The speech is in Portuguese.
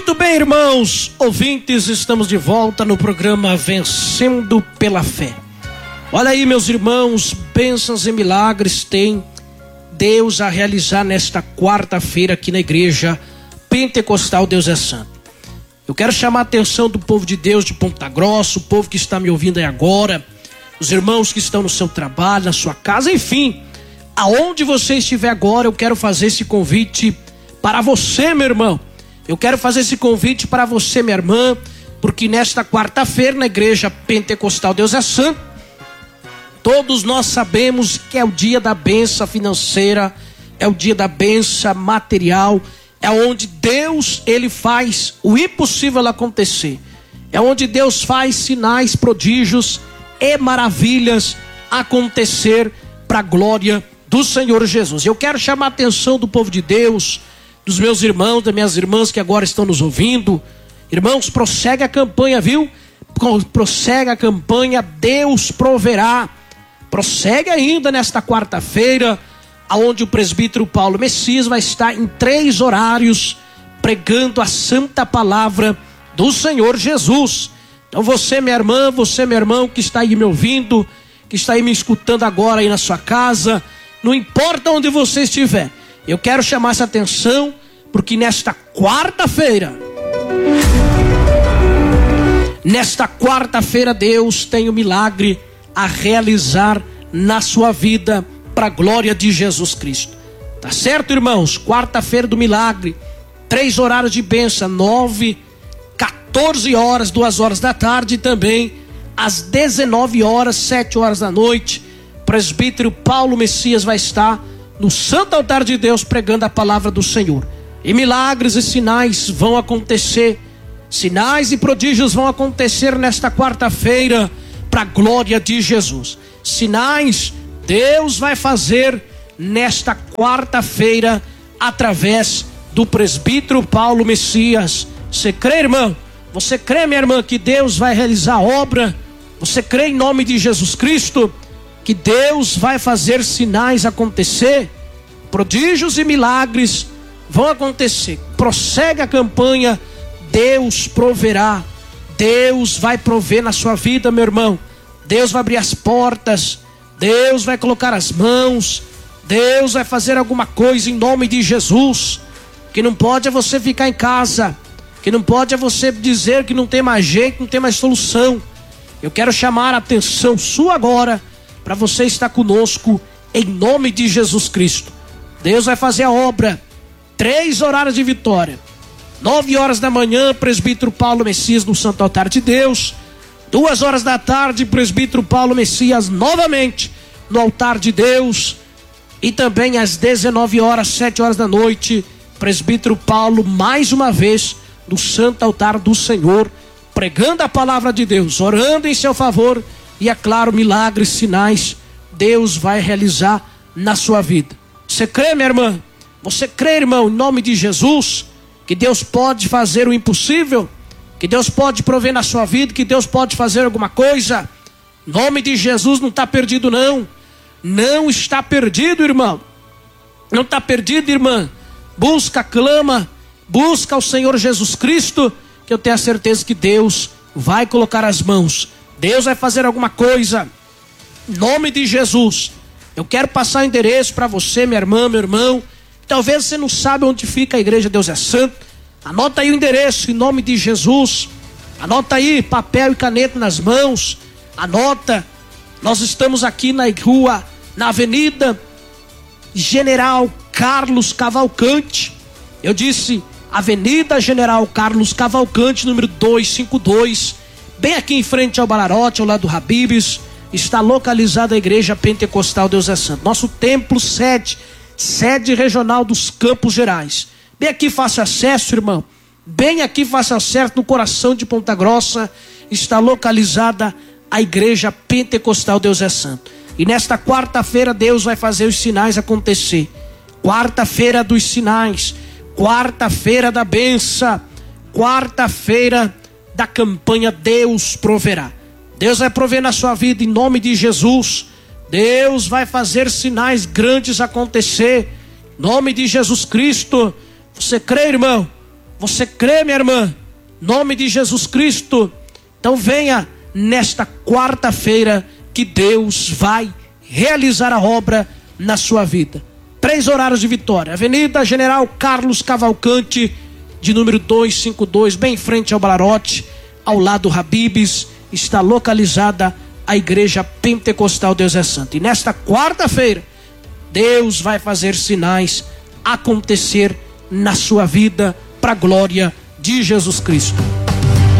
Muito bem, irmãos, ouvintes, estamos de volta no programa Vencendo pela Fé. Olha aí, meus irmãos, bênçãos e milagres tem Deus a realizar nesta quarta-feira aqui na igreja Pentecostal Deus é Santo. Eu quero chamar a atenção do povo de Deus de Ponta Grossa, o povo que está me ouvindo aí agora, os irmãos que estão no seu trabalho, na sua casa, enfim, aonde você estiver agora, eu quero fazer esse convite para você, meu irmão. Eu quero fazer esse convite para você, minha irmã, porque nesta quarta-feira na igreja Pentecostal Deus é Santo, todos nós sabemos que é o dia da bênção financeira, é o dia da bênção material, é onde Deus, ele faz o impossível acontecer, é onde Deus faz sinais, prodígios e maravilhas acontecer para a glória do Senhor Jesus. Eu quero chamar a atenção do povo de Deus, dos meus irmãos, das minhas irmãs que agora estão nos ouvindo. Irmãos, prossegue a campanha, viu? Prossegue a campanha, Deus proverá. Prossegue ainda nesta quarta-feira, aonde o presbítero Paulo Messias vai estar em 3 horários pregando a santa palavra do Senhor Jesus. Então você, minha irmã, você, meu irmão, que está aí me ouvindo, que está aí me escutando agora aí na sua casa, não importa onde você estiver, eu quero chamar essa atenção, porque nesta quarta-feira Deus tem um milagre a realizar na sua vida, para a glória de Jesus Cristo. Tá certo, irmãos? Quarta-feira do milagre, 3 horários de bênção, 9, 14 horas, 2 horas da tarde, e também às 19 horas, 7 horas da noite, presbítero Paulo Messias vai estar no santo altar de Deus pregando a palavra do Senhor. E milagres e sinais vão acontecer, sinais e prodígios vão acontecer nesta quarta-feira, para a glória de Jesus. Sinais Deus vai fazer nesta quarta-feira através do presbítero Paulo Messias. Você crê, irmão? Você crê, minha irmã, que Deus vai realizar a obra? Você crê em nome de Jesus Cristo que Deus vai fazer sinais acontecer? Prodígios e milagres vão acontecer. Prossegue a campanha, Deus proverá. Deus vai prover na sua vida, meu irmão. Deus vai abrir as portas, Deus vai colocar as mãos, Deus vai fazer alguma coisa em nome de Jesus. Que não pode é você ficar em casa, que não pode é você dizer que não tem mais jeito, não tem mais solução. Eu quero chamar a atenção sua agora, para você estar conosco em nome de Jesus Cristo. Deus vai fazer a obra, 3 horários de vitória, 9 horas da manhã, presbítero Paulo Messias no santo altar de Deus, 2 horas da tarde, presbítero Paulo Messias novamente no altar de Deus, e também às 19 horas, 7 horas da noite, presbítero Paulo mais uma vez no santo altar do Senhor, pregando a palavra de Deus, orando em seu favor, e é claro, milagres, sinais, Deus vai realizar na sua vida. Você crê, minha irmã? Você crê, irmão, em nome de Jesus, que Deus pode fazer o impossível? Que Deus pode prover na sua vida, que Deus pode fazer alguma coisa? Em nome de Jesus, não está perdido não. Não está perdido, irmão. Não está perdido, irmã. Busca, clama, busca o Senhor Jesus Cristo, que eu tenho a certeza que Deus vai colocar as mãos. Deus vai fazer alguma coisa. Em nome de Jesus. Eu quero passar o endereço para você, minha irmã, meu irmão. Talvez você não sabe onde fica a igreja Deus é Santo. Anota aí o endereço em nome de Jesus. Anota aí, papel e caneta nas mãos. Anota. Nós estamos aqui na rua, na Avenida General Carlos Cavalcante. Eu disse Avenida General Carlos Cavalcante, número 252. Bem aqui em frente ao Balarote, ao lado do Habib's, está localizada a igreja Pentecostal Deus é Santo. Nosso templo sede regional dos Campos Gerais. Bem aqui fácil acesso, irmão. Bem aqui fácil acesso, no coração de Ponta Grossa, está localizada a igreja Pentecostal Deus é Santo. E nesta quarta-feira Deus vai fazer os sinais acontecer. Quarta-feira dos sinais, quarta-feira da bênção, quarta-feira da campanha Deus proverá. Deus vai prover na sua vida em nome de Jesus. Deus vai fazer sinais grandes acontecer em nome de Jesus Cristo. Você crê, irmão? Você crê, minha irmã? Em nome de Jesus Cristo. Então venha nesta quarta-feira que Deus vai realizar a obra na sua vida. 3 horários de Vitória. Avenida General Carlos Cavalcante, de número 252, bem em frente ao Balarote, ao lado do Habib's, está localizada a Igreja Pentecostal Deus é Santo. E nesta quarta-feira, Deus vai fazer sinais acontecer na sua vida, para a glória de Jesus Cristo.